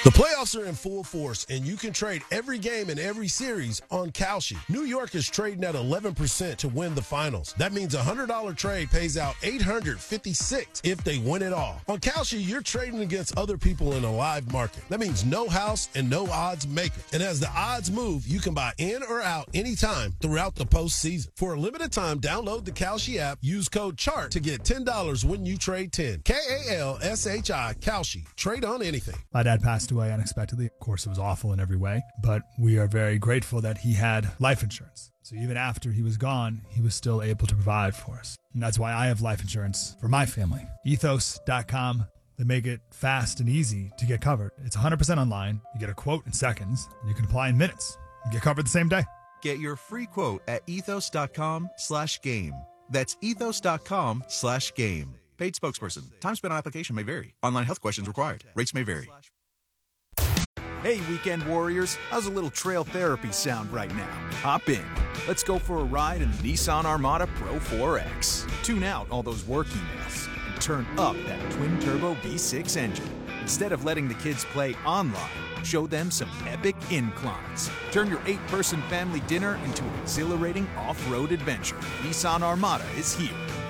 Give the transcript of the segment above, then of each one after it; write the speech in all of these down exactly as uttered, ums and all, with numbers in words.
The playoffs are in full force, and you can trade every game in every series on Kalshi. New York is trading at eleven percent to win the finals. That means a one hundred dollars trade pays out eight hundred fifty-six dollars if they win it all. On Kalshi, you're trading against other people in a live market. That means no house and no odds maker. And as the odds move, you can buy in or out anytime throughout the postseason. For a limited time, download the Kalshi app. Use code CHART to get ten dollars when you trade ten. K A L S H I, Kalshi. Trade on anything. My dad passed away unexpectedly. Of course, it was awful in every way, but we are very grateful that he had life insurance. So even after he was gone, he was still able to provide for us. And that's why I have life insurance for my family. Ethos dot com. They make it fast and easy to get covered. It's one hundred percent online. You get a quote in seconds, and you can apply in minutes and get covered the same day. Get your free quote at ethos dot com slash game. That's ethos dot com slash game. Paid spokesperson. Time spent on application may vary. Online health questions required. Rates may vary. Hey, weekend warriors. How's a little trail therapy sound right now? Hop in. Let's go for a ride in the Nissan Armada Pro four X. Tune out all those work emails and turn up that twin-turbo V six engine. Instead of letting the kids play online, show them some epic inclines. Turn your eight-person family dinner into an exhilarating off-road adventure. Nissan Armada is here.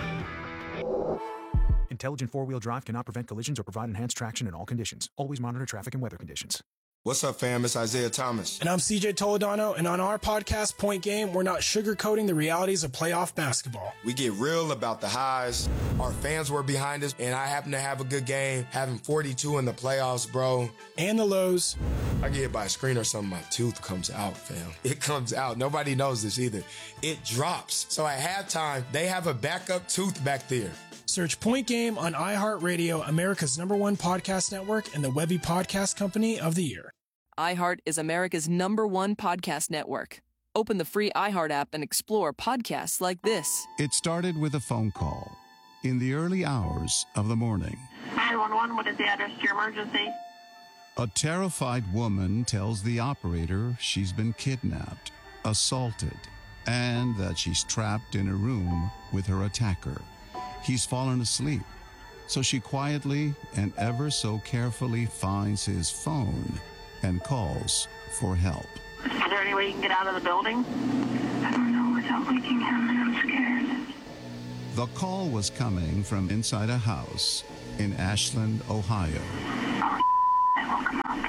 Intelligent four-wheel drive cannot prevent collisions or provide enhanced traction in all conditions. Always monitor traffic and weather conditions. What's up, fam? It's Isaiah Thomas. And I'm C J Toledano, and on our podcast, Point Game, we're not sugarcoating the realities of playoff basketball. We get real about the highs. Our fans were behind us, and I happen to have a good game, having forty-two in the playoffs, bro. And the lows. I get hit by a screen or something, my tooth comes out, fam. It comes out. Nobody knows this either. It drops. So at halftime, they have a backup tooth back there. Search Point Game on iHeartRadio, America's number one podcast network, and the Webby Podcast Company of the Year. iHeart is America's number one podcast network. Open the free iHeart app and explore podcasts like this. It started with a phone call in the early hours of the morning. nine one one, what is the address to your emergency? A terrified woman tells the operator she's been kidnapped, assaulted, and that she's trapped in a room with her attacker. He's fallen asleep, so she quietly and ever so carefully finds his phone and calls for help. Is there any way you can get out of the building? I don't know without waking him. I'm scared. The call was coming from inside a house in Ashland, Ohio. Oh, I woke him up.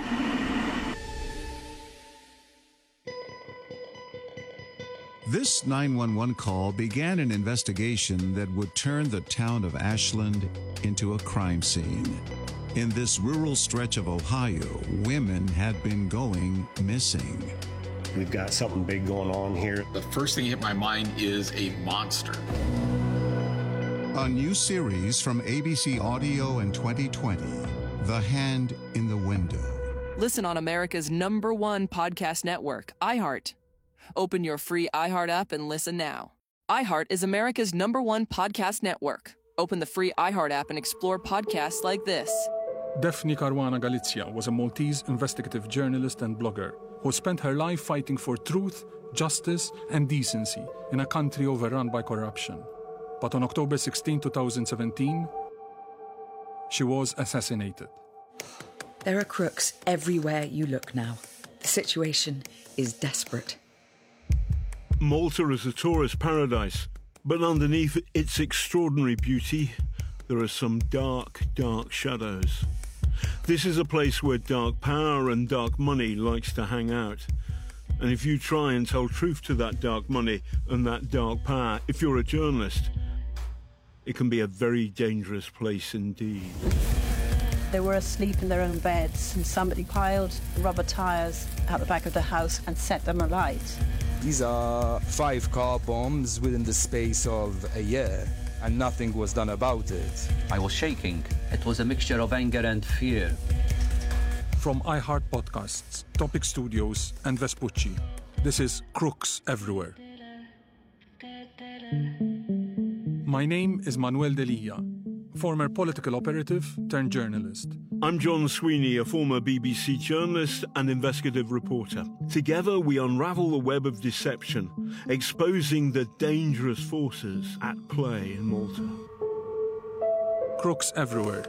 This nine one one call began an investigation that would turn the town of Ashland into a crime scene. In this rural stretch of Ohio, women had been going missing. We've got something big going on here. The first thing that hit my mind is a monster. A new series from A B C Audio in twenty twenty, The Hand in the Window. Listen on America's number one podcast network, iHeart. Open your free iHeart app and listen now. iHeart is America's number one podcast network. Open the free iHeart app and explore podcasts like this. Daphne Caruana Galizia was a Maltese investigative journalist and blogger who spent her life fighting for truth, justice, and decency in a country overrun by corruption. But on October sixteenth, twenty seventeen, she was assassinated. There are crooks everywhere you look now. The situation is desperate. Malta is a tourist paradise, but underneath its extraordinary beauty, there are some dark, dark shadows. This is a place where dark power and dark money likes to hang out. And if you try and tell truth to that dark money and that dark power, if you're a journalist, it can be a very dangerous place indeed. They were asleep in their own beds, and somebody piled rubber tyres out the back of the house and set them alight. These are five car bombs within the space of a year, and nothing was done about it. I was shaking. It was a mixture of anger and fear. From iHeart Podcasts, Topic Studios, and Vespucci, this is Crooks Everywhere. My name is Manuel Delia, former political operative turned journalist. I'm John Sweeney, a former B B C journalist and investigative reporter. Together we unravel the web of deception, exposing the dangerous forces at play in Malta. Crooks Everywhere.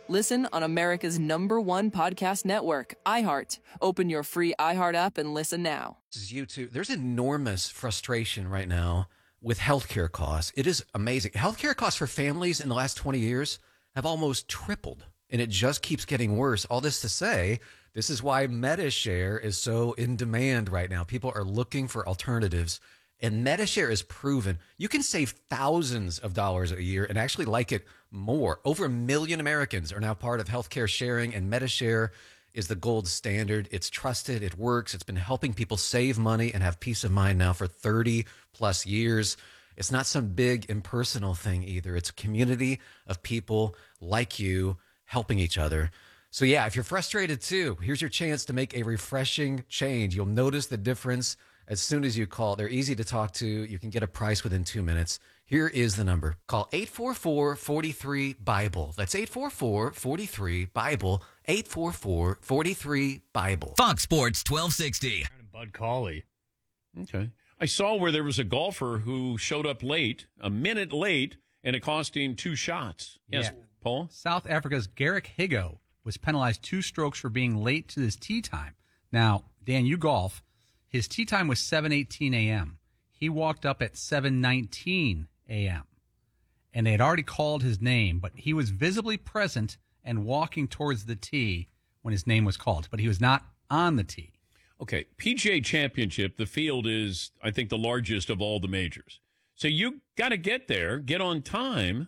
Listen on America's number one podcast network, iHeart. Open your free iHeart app and listen now. This is you too. There's enormous frustration right now with healthcare costs. It is amazing. Healthcare costs for families in the last twenty years have almost tripled, and it just keeps getting worse. All this to say, this is why MediShare is so in demand right now. People are looking for alternatives, and MediShare is proven you can save thousands of dollars a year and actually like it more. Over a million Americans are now part of healthcare sharing, and MediShare is the gold standard. It's trusted. It works. It's been helping people save money and have peace of mind now for thirty plus years. It's not some big impersonal thing either. It's a community of people like you helping each other. So yeah, if you're frustrated too, here's your chance to make a refreshing change. You'll notice the difference as soon as you call. They're easy to talk to. You can get a price within two minutes. Here is the number. Call eight four four, four three, BIBLE. That's eight four four, four three, BIBLE. eight four four, four three, BIBLE. Fox Sports twelve sixty. Bud Cauley. Okay. I saw where there was a golfer who showed up late, a minute late, and it cost him two shots. Yes, Yeah. Paul? South Africa's Garrick Higo was penalized two strokes for being late to his tee time. Now, Dan, you golf. His tee time was seven eighteen a.m. He walked up at seven nineteen a.m. And they had already called his name, but he was visibly present and walking towards the tee when his name was called, but he was not on the tee. Okay, P G A Championship, the field is, I think, the largest of all the majors. So you got to get there, get on time,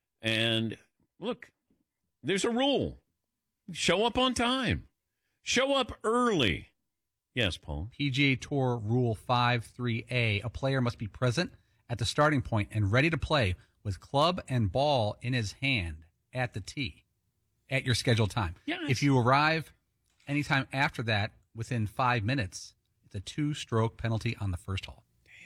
and look, there's a rule. Show up on time. Show up early. Yes, Paul. P G A Tour Rule five three A, a player must be present at the starting point and ready to play with club and ball in his hand at the tee at your scheduled time. Yes. If you arrive anytime after that, within five minutes, it's a two-stroke penalty on the first hole.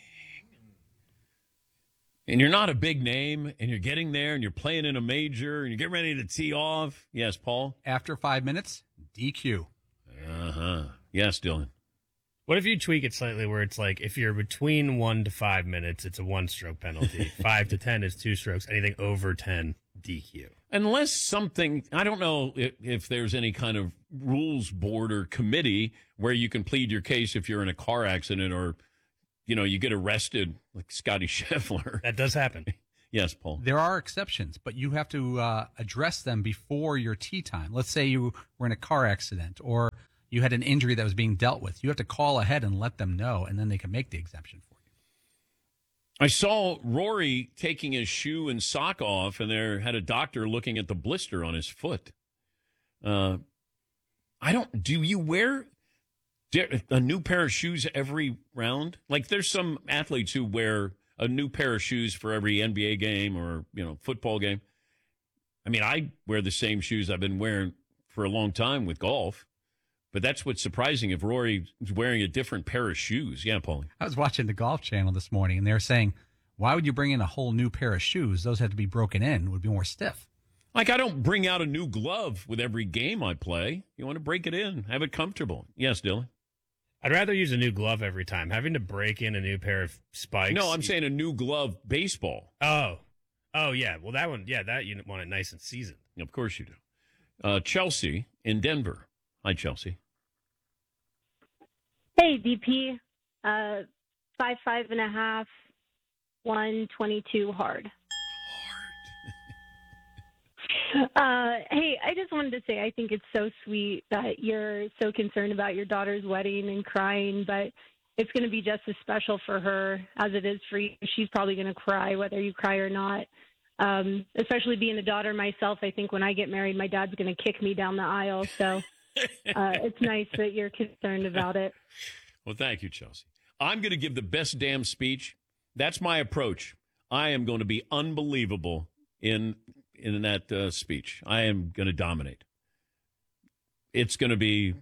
And you're not a big name, and you're getting there, and you're playing in a major, and you get ready to tee off. Yes, Paul? After five minutes, D Q. Uh-huh. Yes, Dylan. What if you tweak it slightly where it's like if you're between one to five minutes, it's a one-stroke penalty. Five to ten is two strokes. Anything over ten, D Q. Unless something, I don't know if, if there's any kind of rules board or committee where you can plead your case if you're in a car accident or, you know, you get arrested like Scotty Scheffler. That does happen. Yes, Paul. There are exceptions, but you have to uh, address them before your tee time. Let's say you were in a car accident or you had an injury that was being dealt with. You have to call ahead and let them know, and then they can make the exemption for you. I saw Rory taking his shoe and sock off, and there had a doctor looking at the blister on his foot. Uh, I don't. Do you wear a new pair of shoes every round? Like, there's some athletes who wear a new pair of shoes for every N B A game or, you know, football game. I mean, I wear the same shoes I've been wearing for a long time with golf. But that's what's surprising if Rory is wearing a different pair of shoes. Yeah, Paulie. I was watching the Golf Channel this morning, and they were saying, why would you bring in a whole new pair of shoes? Those had to be broken in. It would be more stiff. Like, I don't bring out a new glove with every game I play. You want to break it in, have it comfortable. Yes, Dylan? I'd rather use a new glove every time. Having to break in a new pair of spikes. No, I'm saying a new glove baseball. Oh. Oh, yeah. Well, that one, yeah, that you want it nice and seasoned. Of course you do. Uh, Chelsea in Denver. Hi, Chelsea. Hey, D P. Uh, five, five and a half, one twenty-two hard. Uh, hey, I just wanted to say I think it's so sweet that you're so concerned about your daughter's wedding and crying, but it's going to be just as special for her as it is for you. She's probably going to cry whether you cry or not. Um, especially being a daughter myself, I think when I get married, my dad's going to kick me down the aisle. So uh, it's nice that you're concerned about it. Well, thank you, Chelsea. I'm going to give the best damn speech. That's my approach. I am going to be unbelievable in in that uh, speech. I am going to dominate. It's going to be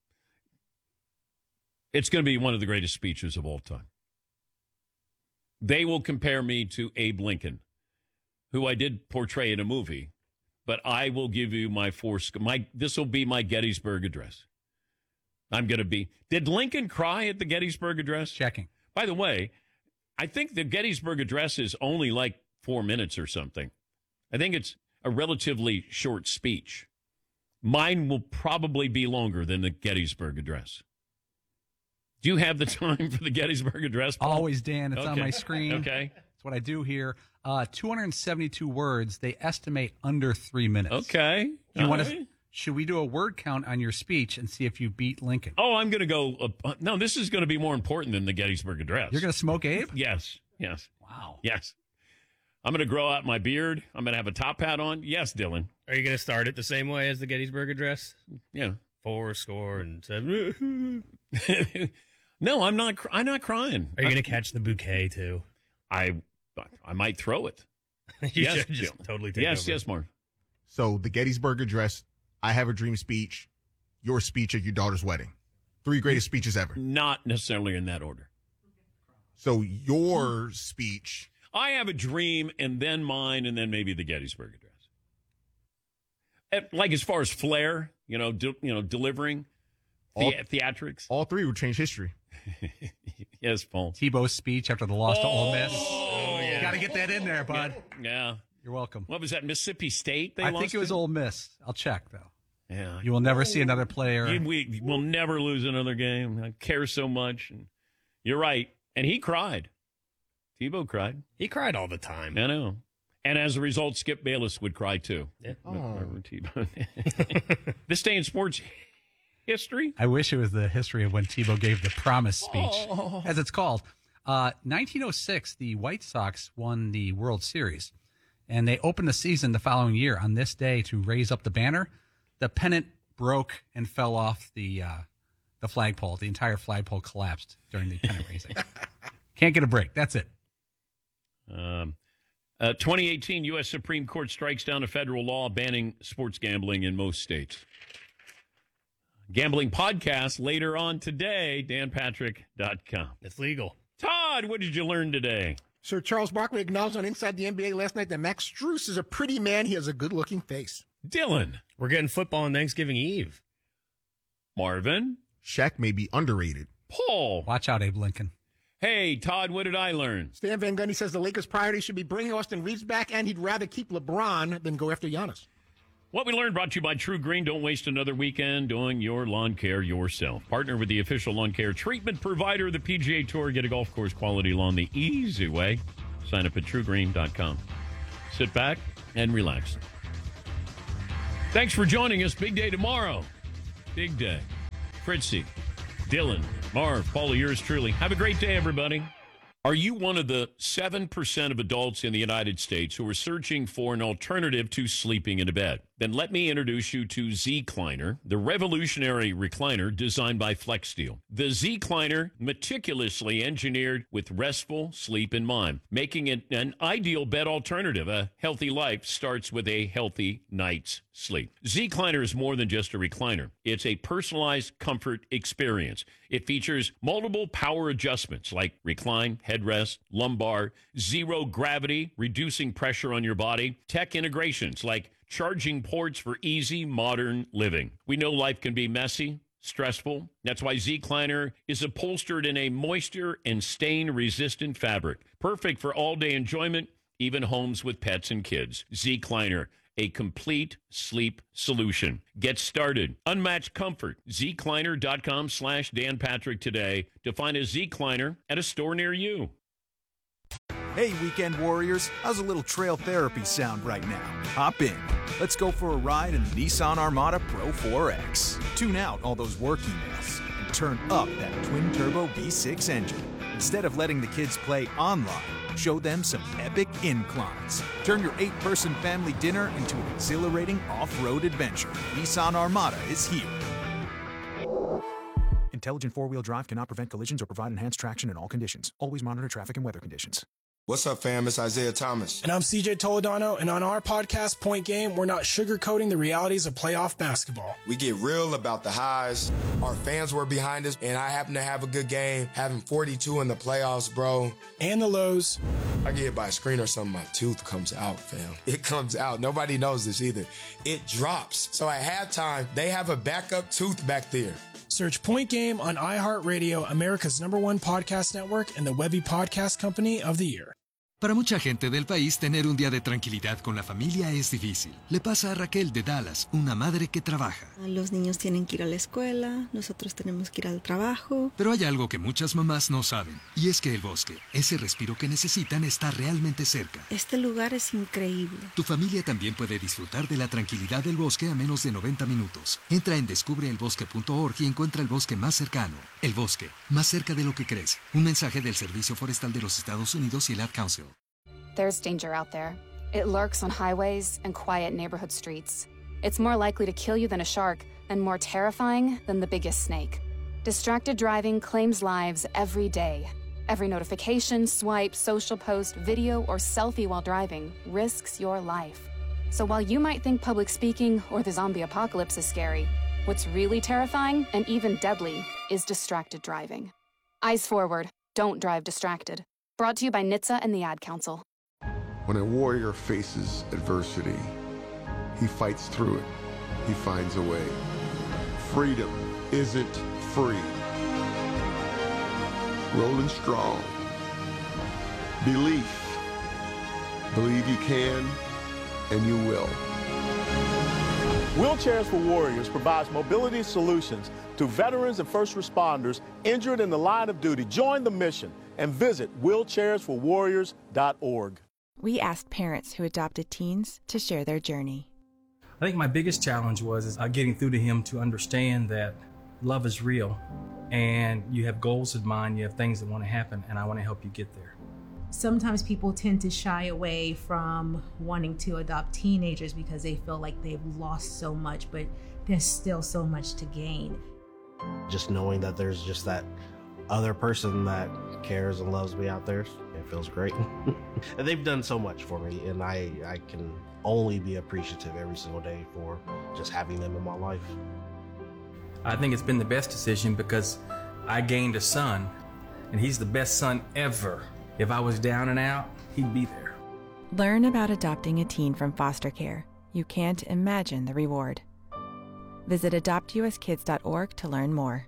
it's going to be one of the greatest speeches of all time. They will compare me to Abe Lincoln, who I did portray in a movie, but I will give you my four. My this will be my Gettysburg Address. I'm going to be. Did Lincoln cry at the Gettysburg Address? Checking. By the way, I think the Gettysburg Address is only like four minutes or something. I think it's a relatively short speech. Mine will probably be longer than the Gettysburg Address. Do you have the time for the Gettysburg Address, Paul? Always, Dan. It's okay. on my screen. Okay. That's what I do here. Uh, two hundred seventy-two words. They estimate under three minutes. Okay. You All want right. to? Should we do a word count on your speech and see if you beat Lincoln? Oh, I'm going to go. Uh, no, this is going to be more important than the Gettysburg Address. You're going to smoke Abe? Yes. Yes. Wow. Yes. I'm going to grow out my beard. I'm going to have a top hat on. Yes, Dylan. Are you going to start it the same way as the Gettysburg Address? Yeah. Four score and seven. No, I'm not. I'm not crying. Are you going to catch the bouquet too? I, I might throw it. you yes, should just Dylan. totally take Yes, over. yes, Mark. So the Gettysburg Address, I Have a Dream speech, your speech at your daughter's wedding. Three greatest speeches ever. Not necessarily in that order. So your speech. I Have a Dream, and then mine, and then maybe the Gettysburg Address. Like as far as flair, you know, de- you know, delivering All, the- theatrics. All three would change history. Yes, Paul. Tebow's speech after the loss oh, to Ole Miss. Oh, yeah. Got to get that in there, bud. Yeah. You're welcome. What was that, Mississippi State they I lost think it was to? Ole Miss. I'll check, though. Yeah. You will never see another player. You, we will never lose another game. I care so much. And you're right. And he cried. Tebow cried. He cried all the time. I know. And as a result, Skip Bayless would cry too. Yeah. Oh. This day in sports history. I wish it was the history of when Tebow gave the promise speech, Oh. as it's called. Uh, nineteen oh six, the White Sox won the World Series, and they opened the season the following year on this day to raise up the banner. The pennant broke and fell off the uh, the flagpole. The entire flagpole collapsed during the pennant raising. Can't get a break. That's it. Um, uh, twenty eighteen, U S Supreme Court strikes down a federal law banning sports gambling in most states. Gambling podcast later on today, dan patrick dot com. It's legal. Todd, what did you learn today? Sir Charles Barkley acknowledged on Inside the N B A last night that Max Strus is a pretty man. He has a good-looking face. Dylan. We're getting football on Thanksgiving Eve. Marvin. Shaq may be underrated. Paul. Watch out, Abe Lincoln. Hey, Todd, what did I learn? Stan Van Gundy says the Lakers' priority should be bringing Austin Reeves back, and he'd rather keep LeBron than go after Giannis. What we learned brought to you by True Green. Don't waste another weekend doing your lawn care yourself. Partner with the official lawn care treatment provider of the P G A Tour. Get a golf course quality lawn the easy way. Sign up at true green dot com. Sit back and relax. Thanks for joining us. Big day tomorrow. Big day. Fritzy, Dylan, Marv, Paula, yours truly. Have a great day, everybody. Are you one of the seven percent of adults in the United States who are searching for an alternative to sleeping in a bed? Then let me introduce you to Z-Cliner, the revolutionary recliner designed by FlexSteel. The Z-Cliner, meticulously engineered with restful sleep in mind, making it an ideal bed alternative. A healthy life starts with a healthy night's sleep. Z-Cliner is more than just a recliner. It's a personalized comfort experience. It features multiple power adjustments like recline, headrest, lumbar, zero gravity, reducing pressure on your body, tech integrations like charging ports for easy modern living. We know life can be messy, stressful. That's why Z-Cliner is upholstered in a moisture and stain-resistant fabric. Perfect for all-day enjoyment, even homes with pets and kids. Z-Cliner, a complete sleep solution. Get started. Unmatched comfort. Z-Cliner.com slash Dan Patrick today to find a Z-Cliner at a store near you. Hey, weekend warriors, how's a little trail therapy sound right now? Hop in. Let's go for a ride in the Nissan Armada Pro four X. Tune out all those work emails and turn up that twin-turbo V six engine. Instead of letting the kids play online, show them some epic inclines. Turn your eight-person family dinner into an exhilarating off-road adventure. Nissan Armada is here. Intelligent four-wheel drive cannot prevent collisions or provide enhanced traction in all conditions. Always monitor traffic and weather conditions. What's up, fam? It's Isaiah Thomas. And I'm C J Toledano, and on our podcast, Point Game, we're not sugarcoating the realities of playoff basketball. We get real about the highs. Our fans were behind us, and I happen to have a good game, having forty-two in the playoffs, bro. And the lows. I get hit by a screen or something, my tooth comes out, fam. It comes out. Nobody knows this either. It drops. So at halftime, they have a backup tooth back there. Search Point Game on iHeartRadio, America's number one podcast network, and the Webby Podcast Company of the Year. Para mucha gente del país, tener un día de tranquilidad con la familia es difícil. Le pasa a Raquel de Dallas, una madre que trabaja. Los niños tienen que ir a la escuela, nosotros tenemos que ir al trabajo. Pero hay algo que muchas mamás no saben, y es que el bosque, ese respiro que necesitan, está realmente cerca. Este lugar es increíble. Tu familia también puede disfrutar de la tranquilidad del bosque a menos de noventa minutos. Entra en descubre el bosque punto org y encuentra el bosque más cercano. El bosque, más cerca de lo que crees. Un mensaje del Servicio Forestal de los Estados Unidos y el Ad Council. There's danger out there. It lurks on highways and quiet neighborhood streets. It's more likely to kill you than a shark, and more terrifying than the biggest snake. Distracted driving claims lives every day. Every notification, swipe, social post, video, or selfie while driving risks your life. So while you might think public speaking or the zombie apocalypse is scary, what's really terrifying and even deadly is distracted driving. Eyes forward. Don't drive distracted. Brought to you by N H T S A and the Ad Council. When a warrior faces adversity, he fights through it. He finds a way. Freedom isn't free. Rolling strong. Belief. Believe you can, and you will. Wheelchairs for Warriors provides mobility solutions to veterans and first responders injured in the line of duty. Join the mission and visit wheelchairs for warriors dot org. We asked parents who adopted teens to share their journey. I think my biggest challenge was is, uh, getting through to him to understand that love is real and you have goals in mind, you have things that want to happen, and I want to help you get there. Sometimes people tend to shy away from wanting to adopt teenagers because they feel like they've lost so much, but there's still so much to gain. Just knowing that there's just that other person that cares and loves me out there, it feels great. And they've done so much for me, and I, I can only be appreciative every single day for just having them in my life. I think it's been the best decision because I gained a son, and he's the best son ever. If I was down and out, he'd be there. Learn about adopting a teen from foster care. You can't imagine the reward. Visit adopt u s kids dot org to learn more.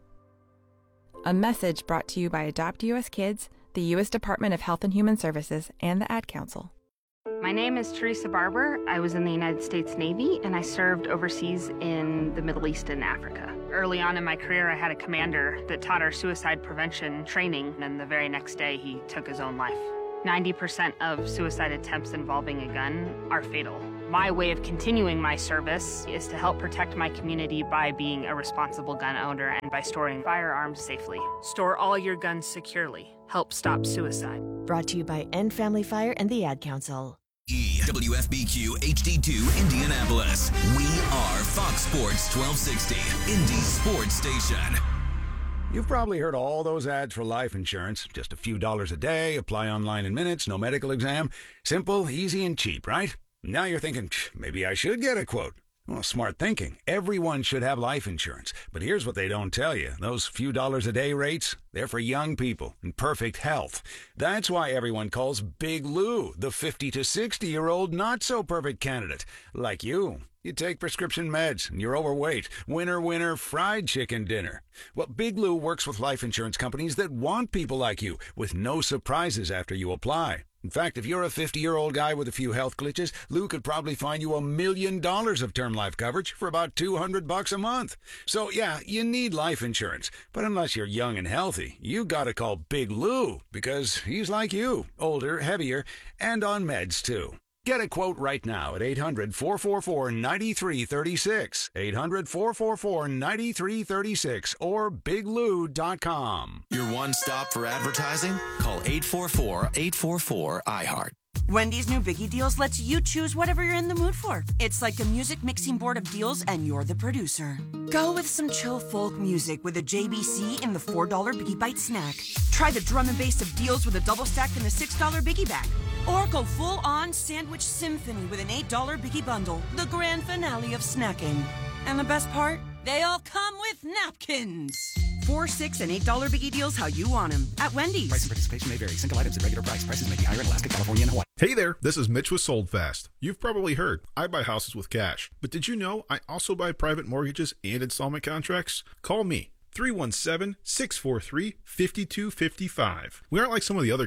A message brought to you by Adopt U S Kids, the U S Department of Health and Human Services, and the Ad Council. My name is Teresa Barber. I was in the United States Navy, and I served overseas in the Middle East and Africa. Early on in my career, I had a commander that taught our suicide prevention training, and the very next day, he took his own life. ninety percent of suicide attempts involving a gun are fatal. My way of continuing my service is to help protect my community by being a responsible gun owner and by storing firearms safely. Store all your guns securely. Help stop suicide. Brought to you by End Family Fire and the Ad Council. E W F B Q H D two Indianapolis. We are Fox Sports twelve sixty, Indy's sports station. You've probably heard all those ads for life insurance. Just a few dollars a day, apply online in minutes, no medical exam. Simple, easy, and cheap, right? Now you're thinking, maybe I should get a quote. Well, smart thinking. Everyone should have life insurance. But here's what they don't tell you. Those few dollars a day rates, they're for young people in perfect health. That's why everyone calls Big Lou the fifty to sixty-year-old not-so-perfect candidate. Like you. You take prescription meds, and you're overweight. Winner, winner, fried chicken dinner. Well, Big Lou works with life insurance companies that want people like you, with no surprises after you apply. In fact, if you're a fifty-year-old guy with a few health glitches, Lou could probably find you a million dollars of term life coverage for about two hundred bucks a month. So, yeah, you need life insurance. But unless you're young and healthy, you gotta call Big Lou, because he's like you, older, heavier, and on meds, too. Get a quote right now at eight hundred, four four four, nine three three six, eight hundred, four four four, nine three three six, or big lou dot com. Your one stop for advertising? Call eight four four, eight four four, I heart. Wendy's new Biggie Deals lets you choose whatever you're in the mood for. It's like a music mixing board of deals, and you're the producer. Go with some chill folk music with a J B C in the four dollar Biggie Bite snack. Try the drum and bass of deals with a double stack in the six dollar Biggie Bag. Or go full-on sandwich symphony with an eight dollar Biggie Bundle, the grand finale of snacking. And the best part? They all come with napkins. Four, six, and eight dollar Biggie Deals how you want them at Wendy's. Price and participation may vary. Single items at regular price. Prices may be higher in Alaska, California, and Hawaii. Hey there, this is Mitch with Sold Fast. You've probably heard I buy houses with cash. But did you know I also buy private mortgages and installment contracts? Call me. three one seven, six four three, five two five five. We aren't like some of the other guys.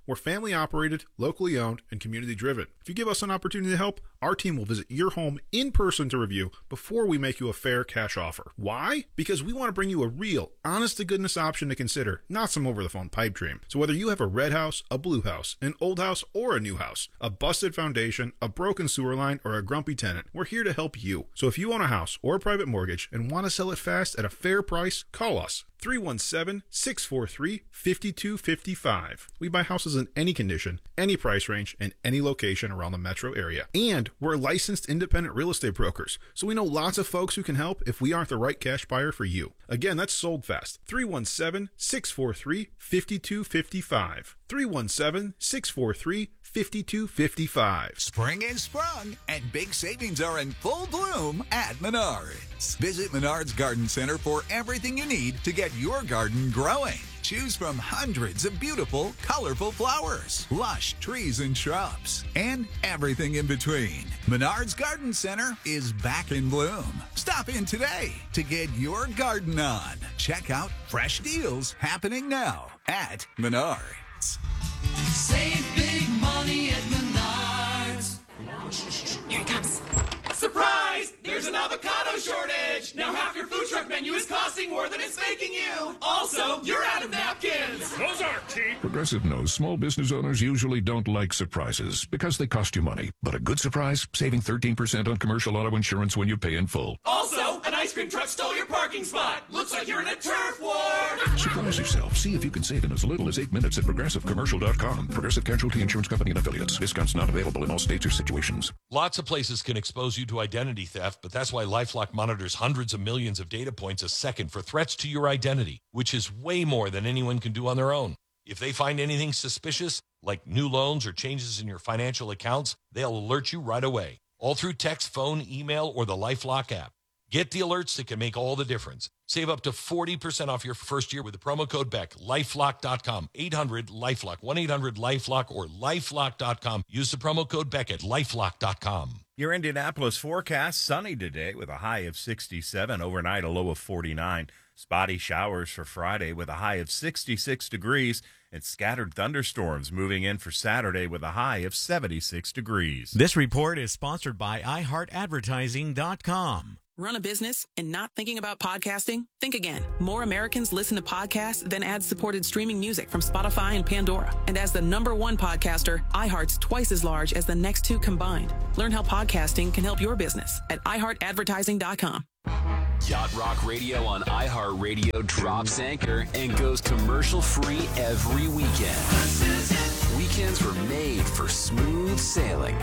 We're family operated, locally owned, and community driven. If you give us an opportunity to help, our team will visit your home in person to review before we make you a fair cash offer. Why? Because we want to bring you a real, honest-to-goodness option to consider, not some over-the-phone pipe dream. So whether you have a red house, a blue house, an old house, or a new house, a busted foundation, a broken sewer line, or a grumpy tenant, we're here to help you. So if you own a house or a private mortgage and want to sell it fast at a fair price, call us. three one seven, six four three, five two five five. We buy houses in any condition, any price range, and any location around the metro area. And we're licensed independent real estate brokers, so we know lots of folks who can help if we aren't the right cash buyer for you. Again, that's Sold Fast. three one seven, six four three, five two five five. three one seven, six four three, five two five five. Spring is sprung, and big savings are in full bloom at Menards. Visit Menards Garden Center for everything you need to get your garden growing. Choose from hundreds of beautiful, colorful flowers, lush trees and shrubs, and everything in between. Menards Garden Center is back in bloom. Stop in today to get your garden on. Check out fresh deals happening now at Menards. Save big money at Menards. Here it comes. Surprise! There's an avocado shortage! Now half your food truck menu is costing more than it's making you! Also, you're out of napkins! Those aren't cheap! Progressive knows small business owners usually don't like surprises because they cost you money. But a good surprise, saving thirteen percent on commercial auto insurance when you pay in full. Also, an ice cream truck stole your parking spot! Looks like you're in a turf war! Surprise yourself. See if you can save in as little as eight minutes at progressive commercial dot com. Progressive Casualty Insurance Company and Affiliates. Discounts not available in all states or situations. Lots of places can expose you to identity theft, but that's why LifeLock monitors hundreds of millions of data points a second for threats to your identity, which is way more than anyone can do on their own. If they find anything suspicious, like new loans or changes in your financial accounts, they'll alert you right away, all through text, phone, email, or the LifeLock app. Get the alerts that can make all the difference. Save up to forty percent off your first year with the promo code Beck. lifelock dot com, eight hundred LifeLock, one eight hundred LifeLock, or lifelock dot com. Use the promo code Beck at lifelock dot com. Your Indianapolis forecast, sunny today with a high of sixty-seven, overnight a low of forty-nine. Spotty showers for Friday with a high of sixty-six degrees, and scattered thunderstorms moving in for Saturday with a high of seventy-six degrees. This report is sponsored by i heart advertising dot com. Run a business and not thinking about podcasting? Think again. More Americans listen to podcasts than ad-supported streaming music from Spotify and Pandora. And as the number one podcaster, iHeart's twice as large as the next two combined. Learn how podcasting can help your business at i heart advertising dot com. Yacht Rock Radio on iHeartRadio drops anchor and goes commercial-free every weekend. Weekends were made for smooth sailing.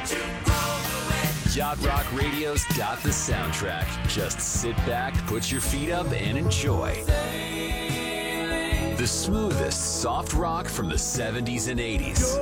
Yacht Rock Radio's got the soundtrack. Just sit back, put your feet up, and enjoy. The smoothest soft rock from the seventies and eighties.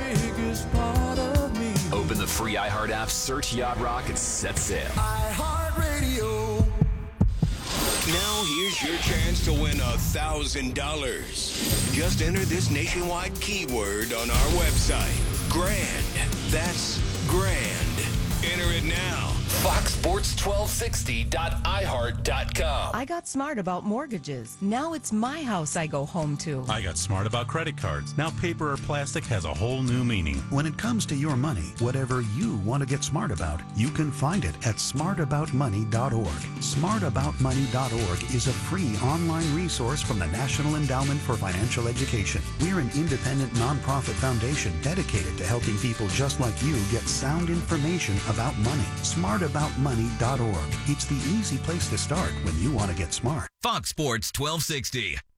Open the free iHeart app, search Yacht Rock, and set sail. iHeartRadio. Now here's your chance to win a thousand dollars. Just enter this nationwide keyword on our website. Grand. That's grand. Enter it now. fox sports twelve sixty dot i heart dot com. I got smart about mortgages. Now it's my house I go home to. I got smart about credit cards. Now paper or plastic has a whole new meaning. When it comes to your money, whatever you want to get smart about, you can find it at smart about money dot org. smart about money dot org is a free online resource from the National Endowment for Financial Education. We're an independent nonprofit foundation dedicated to helping people just like you get sound information about money. smart about money dot org. It's the easy place to start when you want to get smart. Fox Sports twelve sixty.